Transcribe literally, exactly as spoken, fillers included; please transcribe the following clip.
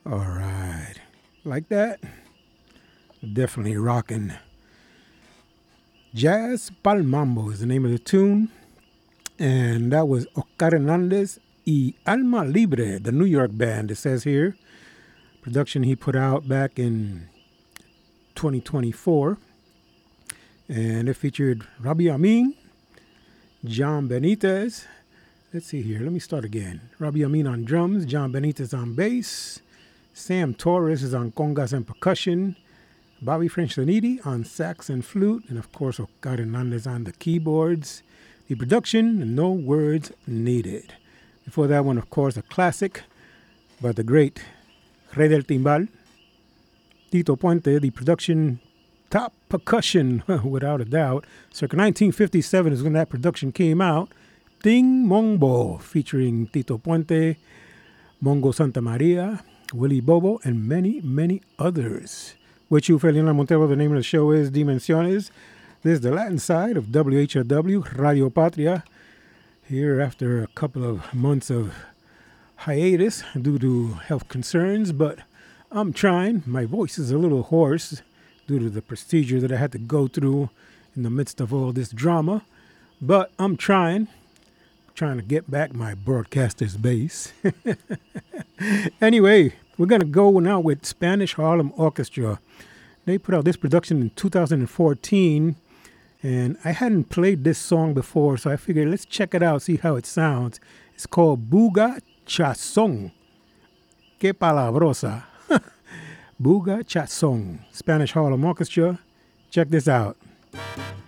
All right. Like that? Definitely rocking. Jazz Pal Mambo is the name of the tune. And that was Oscar Hernandez y Alma Libre, the New York band, it says here. Production he put out back in twenty twenty-four. And it featured Rabi Amin, John Benitez. Let's see here. Let me start again. Rabi Amin on drums, John Benitez on bass, Sam Torres is on congas and percussion, Bobby French Laniti on sax and flute, and of course Oscar Hernandez on the keyboards. The production, no words needed. Before that one, of course, a classic by the great Rey del Timbal, Tito Puente. The production, top percussion, without a doubt. Circa nineteen fifty-seven is when that production came out. Ting Mongbo, featuring Tito Puente, Mongo Santa Maria, Willie Bobo, and many, many others. With you, Felina Montero, the name of the show is Dimensiones. This is the Latin side of W H R W, Radio Patria. Here after a couple of months of hiatus due to health concerns, but I'm trying. My voice is a little hoarse due to the procedure that I had to go through in the midst of all this drama. But I'm trying. Trying to get back my broadcaster's base. Anyway, we're going to go now with Spanish Harlem Orchestra. They put out this production in two thousand fourteen, and I hadn't played this song before, so I figured let's check it out, see how it sounds. It's called Buga Chazón. Que palabrosa. Buga Chazón. Spanish Harlem Orchestra. Check this out.